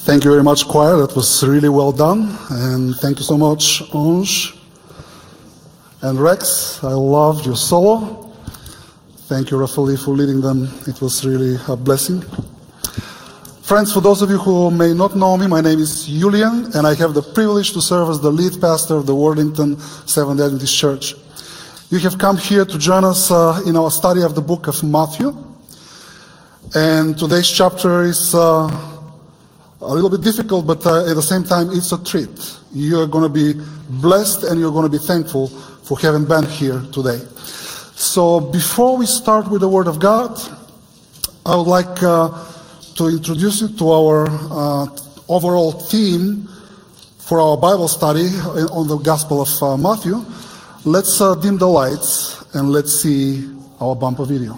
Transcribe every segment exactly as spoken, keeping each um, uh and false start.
Thank you very much, choir. That was really well done. And thank you so much, Ange and Rex. I loved your solo. Thank you, Rafali, for leading them. It was really a blessing. Friends, for those of you who may not know me, my name is Julian, and I have the privilege to serve as the lead pastor of the Worthington Seventh-day Adventist Church. You have come here to join us uh, in our study of the book of Matthew. And today's chapter is uh, a little bit difficult, but uh, at the same time, it's a treat. You're going to be blessed and you're going to be thankful for having been here today. So before we start with the Word of God, I would like uh, to introduce you to our uh, overall theme for our Bible study on the Gospel of uh, Matthew. Let's uh, dim the lights and let's see our bumper video.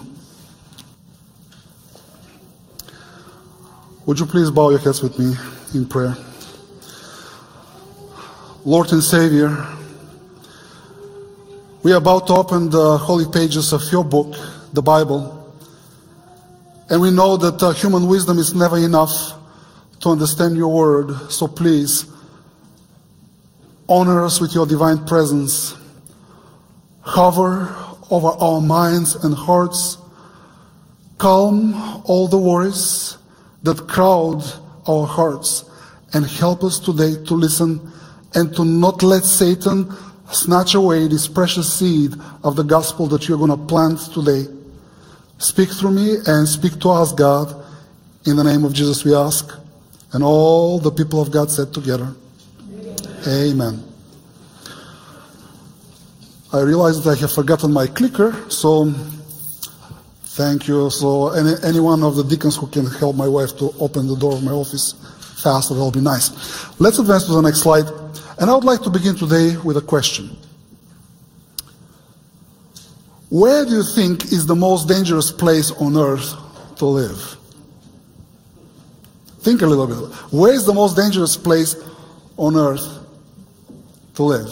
Would you please bow your heads with me in prayer? Lord and Savior, we are about to open the holy pages of your book, the Bible. And we know that uh, human wisdom is never enough to understand your word. So please, honor us with your divine presence. Hover over our minds and hearts. Calm all the worries that crowd our hearts, and help us today to listen and to not let Satan snatch away this precious seed of the gospel that you're going to plant today. Speak through me and speak to us, God. In the name of Jesus we ask. And all the people of God said together, Amen. Amen. I realize that I have forgotten my clicker, so thank you. So any, any one of the deacons who can help my wife to open the door of my office faster, that'll be nice. Let's advance to the next slide. And I would like to begin today with a question. Where do you think is the most dangerous place on earth to live? Think a little bit. Where is the most dangerous place on earth to live?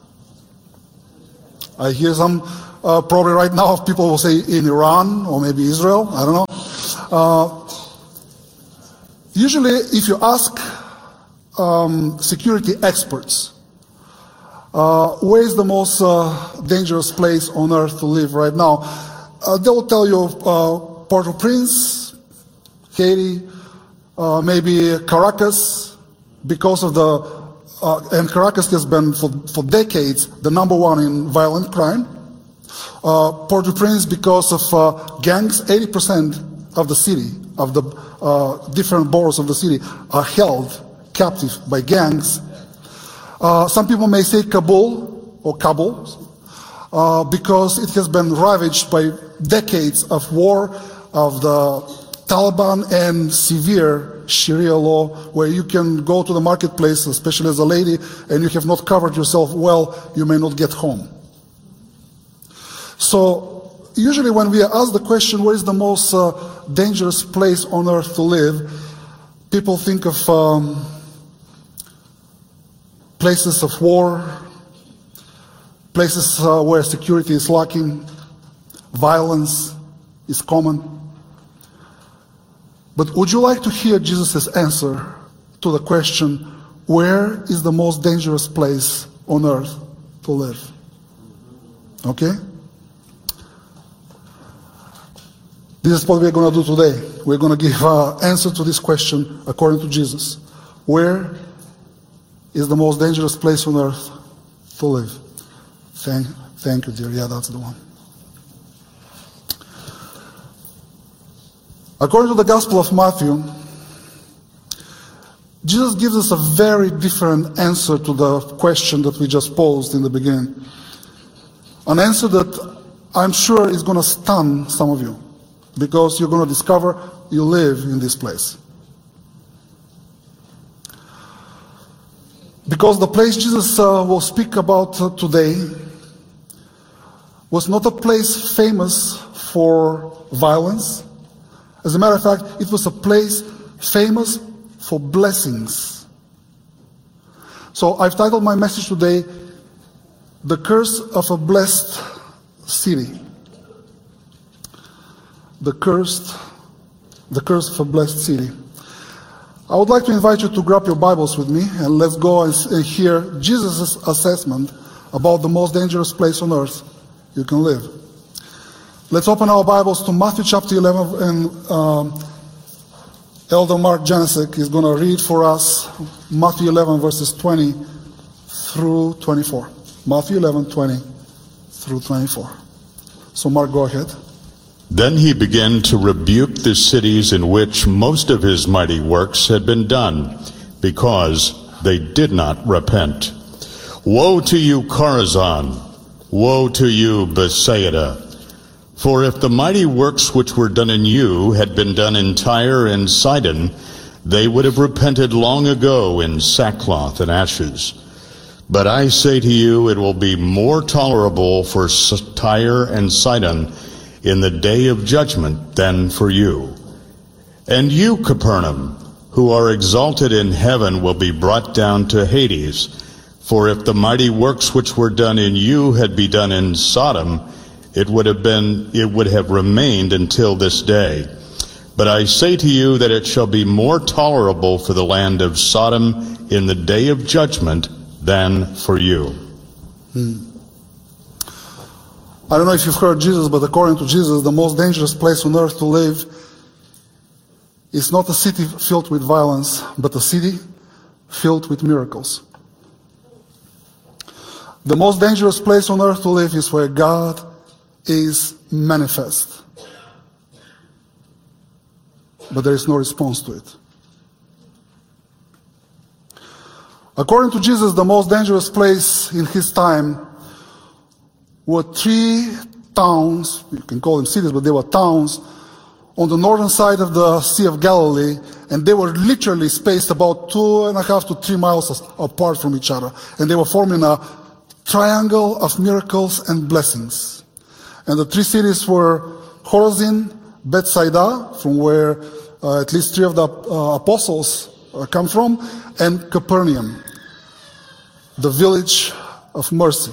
I hear some Uh, probably right now people will say in Iran or maybe Israel, I don't know. Uh, usually if you ask um, security experts, uh, where is the most uh, dangerous place on earth to live right now, uh, they will tell you uh, Port-au-Prince, Haiti, uh, maybe Caracas, because of the, uh, and Caracas has been for, for decades the number one in violent crime. Uh, Port-au-Prince because of uh, gangs. eighty percent of the city, of the uh, different boroughs of the city are held captive by gangs. Uh, some people may say Kabul or Kabul uh, because it has been ravaged by decades of war of the Taliban and severe Sharia law, where you can go to the marketplace, especially as a lady, and you have not covered yourself well, you may not get home. So usually when we are asked the question, where is the most uh, dangerous place on earth to live, people think of um, places of war, places uh, where security is lacking, violence is common. But would you like to hear Jesus' answer to the question, where is the most dangerous place on earth to live? Okay? This is what we're going to do today. We're going to give an answer to this question according to Jesus. Where is the most dangerous place on earth to live? Thank, thank you, dear. Yeah, that's the one. According to the Gospel of Matthew, Jesus gives us a very different answer to the question that we just posed in the beginning. An answer that I'm sure is going to stun some of you, because you're going to discover you live in this place. Because the place Jesus uh, will speak about uh, today was not a place famous for violence. As a matter of fact, it was a place famous for blessings. So I've titled my message today, The Curse of a Blessed City. The cursed, the curse of a blessed city. I would like to invite you to grab your Bibles with me and let's go and hear Jesus' assessment about the most dangerous place on earth you can live. Let's open our Bibles to Matthew chapter eleven, and um, Elder Mark Janicek is going to read for us Matthew eleven verses twenty through twenty-four. Matthew eleven, twenty through twenty-four. So Mark, go ahead. Then he began to rebuke the cities in which most of his mighty works had been done, because they did not repent. Woe to you, Chorazin! Woe to you, Bethsaida! For if the mighty works which were done in you had been done in Tyre and Sidon, they would have repented long ago in sackcloth and ashes. But I say to you, it will be more tolerable for Tyre and Sidon in the day of judgment than for you. And you, Capernaum, who are exalted in heaven, will be brought down to Hades. For if the mighty works which were done in you had been done in Sodom, it would have been, it would have remained until this day. But I say to you that it shall be more tolerable for the land of Sodom in the day of judgment than for you. Hmm. I don't know if you've heard Jesus, but according to Jesus, the most dangerous place on earth to live is not a city filled with violence, but a city filled with miracles. The most dangerous place on earth to live is where God is manifest, but there is no response to it. According to Jesus, the most dangerous place in his time were three towns, you can call them cities, but they were towns, on the northern side of the Sea of Galilee, and they were literally spaced about two and a half to three miles apart from each other. And they were forming a triangle of miracles and blessings. And the three cities were Chorazin, Bethsaida, from where uh, at least three of the uh, apostles uh, come from, and Capernaum, the village of mercy.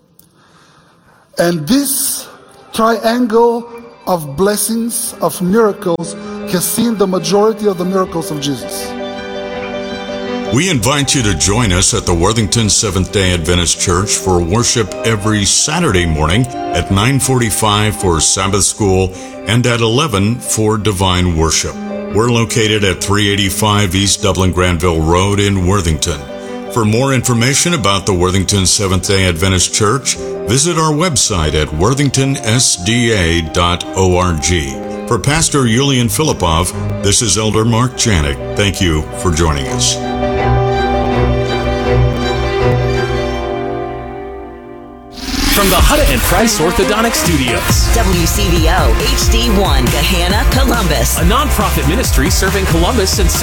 And this triangle of blessings, of miracles, has seen the majority of the miracles of Jesus. We invite you to join us at the Worthington Seventh-day Adventist Church for worship every Saturday morning at nine forty-five for Sabbath School and at eleven for Divine Worship. We're located at three eighty-five East Dublin Granville Road in Worthington. For more information about the Worthington Seventh-day Adventist Church, visit our website at worthington s d a dot org. For Pastor Yulian Filipov, this is Elder Mark Janik. Thank you for joining us. From the Hutta and Price Orthodontic Studios, W C V O H D one, Gahanna, Columbus. A non-profit ministry serving Columbus and